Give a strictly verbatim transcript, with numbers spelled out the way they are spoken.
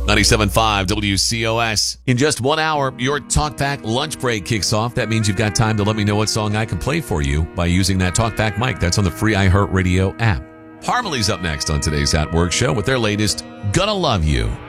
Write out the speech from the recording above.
ninety-seven point five W C O S. In just one hour, your TalkBack lunch break kicks off. That means you've got time to let me know what song I can play for you by using that TalkBack mic. That's on the free iHeartRadio app. Harmony's up next on today's At Work show with their latest, Gonna Love You.